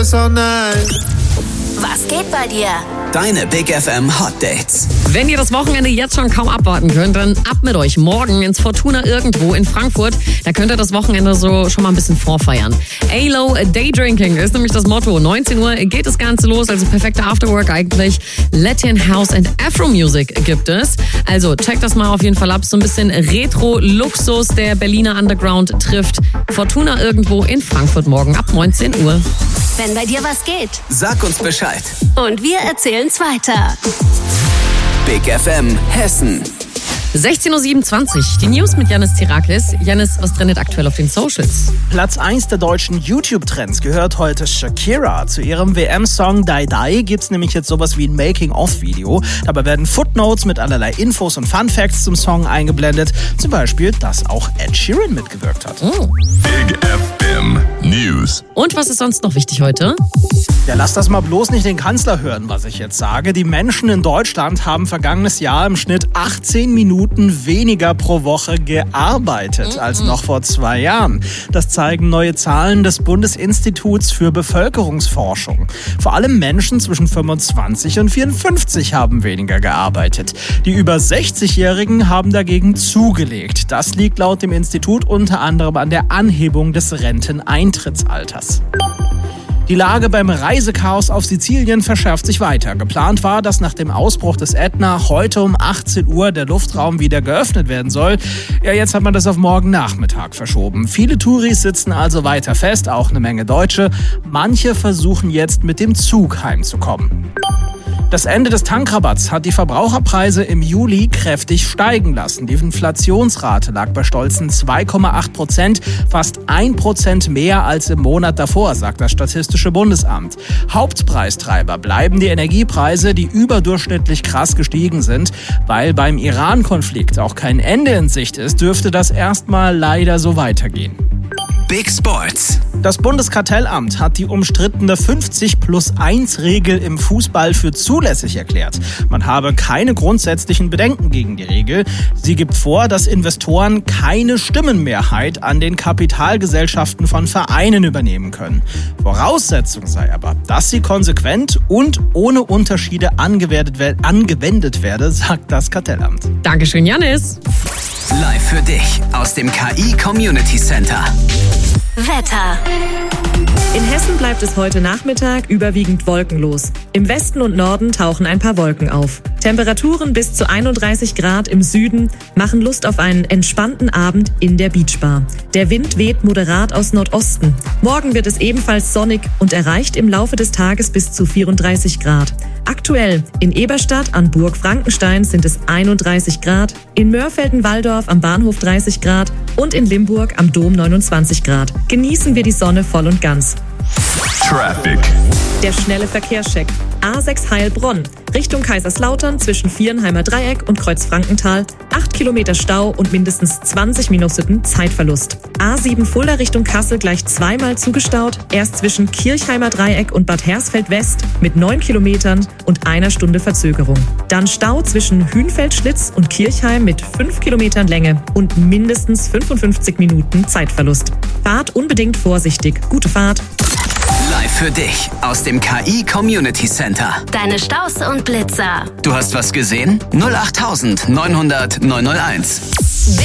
Was geht bei dir? Deine Big FM Hot Dates. Wenn ihr das Wochenende jetzt schon kaum abwarten könnt, dann ab mit euch morgen ins Fortuna irgendwo in Frankfurt. Da könnt ihr das Wochenende so schon mal ein bisschen vorfeiern. A-Low Daydrinking ist nämlich das Motto. 19 Uhr geht das Ganze los, also perfekte Afterwork eigentlich. Latin House and Afro Music gibt es. Also checkt das mal auf jeden Fall ab. So ein bisschen Retro-Luxus, der Berliner Underground trifft. Fortuna irgendwo in Frankfurt morgen ab 19 Uhr. Wenn bei dir was geht. Sag uns Bescheid. Und wir erzählen's weiter. Big FM Hessen. 16.27 Uhr, die News mit Yannis Tirakis. Yannis, was trendet aktuell auf den Socials? Platz 1 der deutschen YouTube-Trends gehört heute Shakira. Zu ihrem WM-Song Die Die gibt's nämlich jetzt sowas wie ein Making-of-Video. Dabei werden Footnotes mit allerlei Infos und Fun-Facts zum Song eingeblendet. Zum Beispiel, dass auch Ed Sheeran mitgewirkt hat. Oh. Big FM News. Und was ist sonst noch wichtig heute? Ja, lass das mal bloß nicht den Kanzler hören, was ich jetzt sage. Die Menschen in Deutschland haben vergangenes Jahr im Schnitt 18 Minuten weniger pro Woche gearbeitet als noch vor 2 Jahren. Das zeigen neue Zahlen des Bundesinstituts für Bevölkerungsforschung. Vor allem Menschen zwischen 25 und 54 haben weniger gearbeitet. Die über 60-Jährigen haben dagegen zugelegt. Das liegt laut dem Institut unter anderem an der Anhebung des Renteneintrittsalters. Die Lage beim Reisechaos auf Sizilien verschärft sich weiter. Geplant war, dass nach dem Ausbruch des Ätna heute um 18 Uhr der Luftraum wieder geöffnet werden soll. Ja, jetzt hat man das auf morgen Nachmittag verschoben. Viele Touris sitzen also weiter fest, auch eine Menge Deutsche. Manche versuchen jetzt mit dem Zug heimzukommen. Das Ende des Tankrabatts hat die Verbraucherpreise im Juli kräftig steigen lassen. Die Inflationsrate lag bei stolzen 2,8%, fast 1% mehr als im Monat davor, sagt das Statistische Bundesamt. Hauptpreistreiber bleiben die Energiepreise, die überdurchschnittlich krass gestiegen sind. Weil beim Iran-Konflikt auch kein Ende in Sicht ist, dürfte das erstmal leider so weitergehen. Big Sports. Das Bundeskartellamt hat die umstrittene 50+1-Regel im Fußball für zulässig erklärt. Man habe keine grundsätzlichen Bedenken gegen die Regel. Sie gibt vor, dass Investoren keine Stimmenmehrheit an den Kapitalgesellschaften von Vereinen übernehmen können. Voraussetzung sei aber, dass sie konsequent und ohne Unterschiede angewendet werde, sagt das Kartellamt. Dankeschön, Yannis. Live für dich aus dem KI Community Center. Wetter. In Hessen bleibt es heute Nachmittag überwiegend wolkenlos. Im Westen und Norden tauchen ein paar Wolken auf. Temperaturen bis zu 31 Grad im Süden machen Lust auf einen entspannten Abend in der Beachbar. Der Wind weht moderat aus Nordosten. Morgen wird es ebenfalls sonnig und erreicht im Laufe des Tages bis zu 34 Grad. Aktuell in Eberstadt an Burg Frankenstein sind es 31 Grad, in Mörfelden-Walldorf am Bahnhof 30 Grad und in Limburg am Dom 29 Grad. Genießen wir die Sonne voll und ganz. Traffic. Der schnelle Verkehrscheck. A6 Heilbronn, Richtung Kaiserslautern zwischen Vierenheimer Dreieck und Kreuzfrankenthal. 8 Kilometer Stau und mindestens 20 Minuten Zeitverlust. A7 Fulda Richtung Kassel gleich zweimal zugestaut. Erst zwischen Kirchheimer Dreieck und Bad Hersfeld West mit 9 Kilometern und 1 Stunde Verzögerung. Dann Stau zwischen Hünfeld-Schlitz und Kirchheim mit 5 Kilometern Länge und mindestens 55 Minuten Zeitverlust. Fahrt unbedingt vorsichtig. Gute Fahrt. Live für dich aus dem KI Community Center. Deine Staus und Blitzer. Du hast was gesehen? 08900 901.